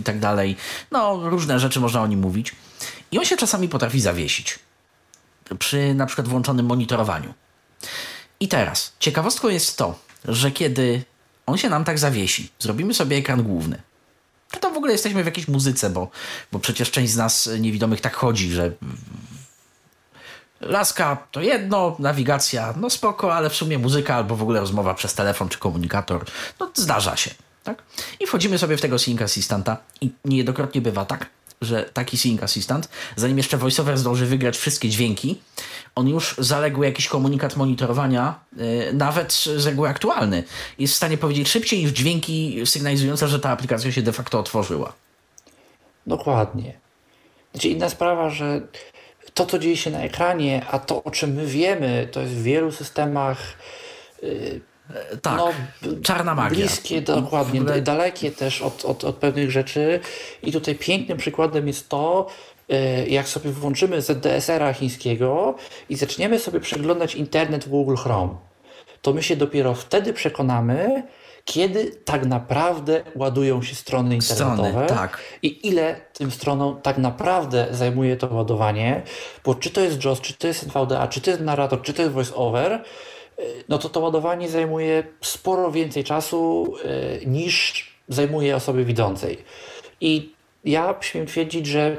i tak dalej. No, różne rzeczy można o nim mówić. I on się czasami potrafi zawiesić przy na przykład włączonym monitorowaniu. I teraz, ciekawostką jest to, że kiedy on się nam tak zawiesi, zrobimy sobie ekran główny, to w ogóle jesteśmy w jakiejś muzyce, bo przecież część z nas niewidomych tak chodzi, że laska to jedno, nawigacja no spoko, ale w sumie muzyka albo w ogóle rozmowa przez telefon czy komunikator, no zdarza się, tak? I wchodzimy sobie w tego Sync Assistanta i niejednokrotnie bywa tak, że taki Sync Assistant, zanim jeszcze VoiceOver zdąży wygrać wszystkie dźwięki, on już zaległy jakiś komunikat monitorowania, nawet z reguły aktualny. Jest w stanie powiedzieć szybciej niż dźwięki sygnalizujące, że ta aplikacja się de facto otworzyła. Dokładnie. Znaczy inna sprawa, że to, co dzieje się na ekranie, a to, o czym my wiemy, to jest w wielu systemach tak, no, czarna magia. Bliskie, dokładnie, dalekie też od pewnych rzeczy. I tutaj pięknym przykładem jest to, jak sobie włączymy ZDSR-a chińskiego i zaczniemy sobie przeglądać internet w Google Chrome, to my się dopiero wtedy przekonamy, kiedy tak naprawdę ładują się strony internetowe tak. I ile tym stronom tak naprawdę zajmuje to ładowanie, bo czy to jest JAWS, czy to jest NVDA, czy to jest narrator, czy to jest VoiceOver, no to ładowanie zajmuje sporo więcej czasu niż zajmuje osoby widzącej. I ja śmiem twierdzić, że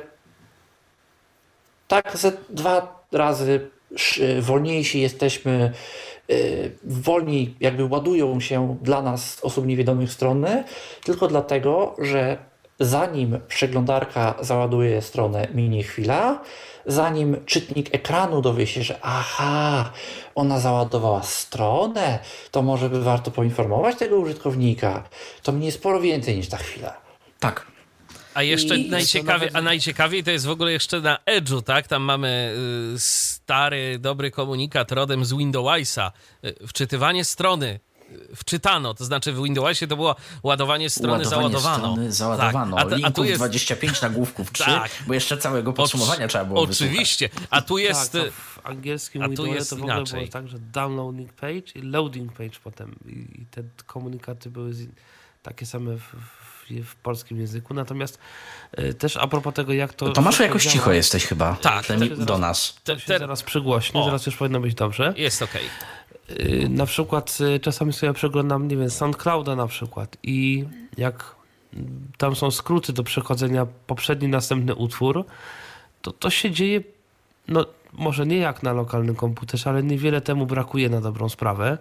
tak ze 2 razy wolniejsi jesteśmy, wolniej jakby ładują się dla nas osób niewidomych strony, tylko dlatego, że zanim przeglądarka załaduje stronę, minie chwila, zanim czytnik ekranu dowie się, że aha, ona załadowała stronę, to może by warto poinformować tego użytkownika. To minie sporo więcej niż ta chwila. Tak. A jeszcze najciekawiej to jest w ogóle jeszcze na Edge'u, tak? Tam mamy stary, dobry komunikat rodem z Windowsa. Wczytywanie strony. Wczytano, to znaczy w Windowsie to było ładowanie strony załadowano. Tak. Linków jest 25, nagłówków 3, tak. Bo jeszcze całego podsumowania trzeba było oczywiście. wysłuchać. A tu jest... Tak, w angielskim Windowsie to w ogóle było tak, że downloading page i loading page potem. I te komunikaty były takie same w polskim języku. Natomiast też a propos tego, jak to... Tomaszu, jakoś cicho jesteś chyba. Tak. Do nas. Zaraz przygłośnie, zaraz już powinno być dobrze. Jest okej. Na przykład czasami sobie przeglądam, nie wiem, SoundClouda na przykład i jak tam są skróty do przechodzenia poprzedni, następny utwór, to się dzieje, no może nie jak na lokalnym komputerze, ale niewiele temu brakuje na dobrą sprawę.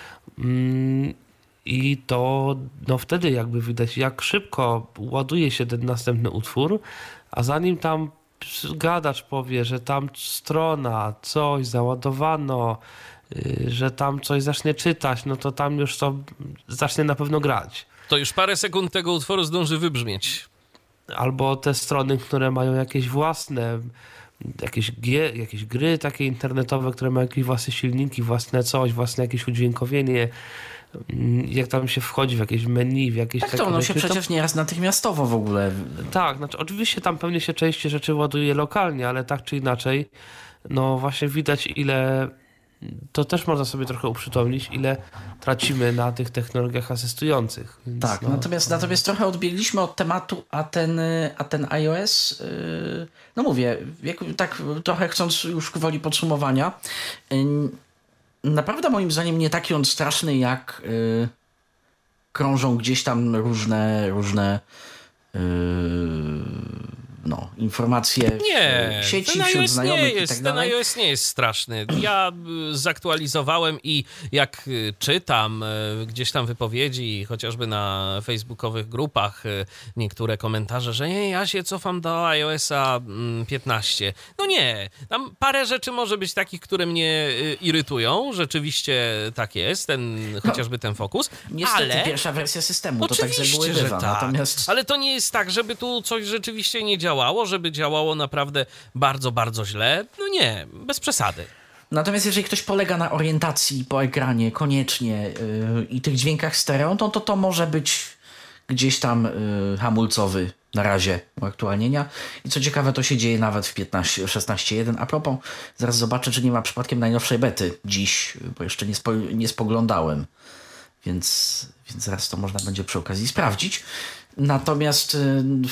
I to no wtedy jakby widać, jak szybko ładuje się ten następny utwór, a zanim tam gadacz powie, że tam strona, coś załadowano, że tam coś zacznie czytać, no to tam już to zacznie na pewno grać. To już parę sekund tego utworu zdąży wybrzmieć. Albo te strony, które mają jakieś własne, jakieś gry takie internetowe, które mają jakieś własne silniki, własne coś, własne jakieś udźwiękowienie. Jak tam się wchodzi w jakieś menu, w jakieś... Tak, to ono się przecież nieraz natychmiastowo w ogóle... Tak, znaczy oczywiście tam pewnie się częściej rzeczy ładuje lokalnie, ale tak czy inaczej, no właśnie widać ile... To też można sobie trochę uprzytomnić, ile tracimy na tych technologiach asystujących. Więc tak, no, natomiast trochę odbiegliśmy od tematu, a ten iOS, no mówię, tak trochę chcąc już gwoli podsumowania, naprawdę moim zdaniem nie taki on straszny, jak krążą gdzieś tam różne informacje w sieci, wśród znajomych i tak dalej. Ten iOS nie jest straszny. Ja zaktualizowałem i jak czytam gdzieś tam wypowiedzi, chociażby na facebookowych grupach, niektóre komentarze, że nie, ja się cofam do iOS-a 15. No nie, tam parę rzeczy może być takich, które mnie irytują. Rzeczywiście tak jest, chociażby ten fokus. Niestety pierwsza wersja systemu, to tak z reguły bywa. Tak. Natomiast... Ale to nie jest tak, żeby tu coś rzeczywiście nie działało, żeby działało naprawdę bardzo, bardzo źle. No nie, bez przesady. Natomiast jeżeli ktoś polega na orientacji po ekranie koniecznie i tych dźwiękach stereo, to może być gdzieś tam hamulcowy na razie uaktualnienia. I co ciekawe, to się dzieje nawet w 16.1. A propos, zaraz zobaczę, czy nie ma przypadkiem najnowszej bety dziś, bo jeszcze nie spoglądałem. Więc zaraz to można będzie przy okazji sprawdzić. Natomiast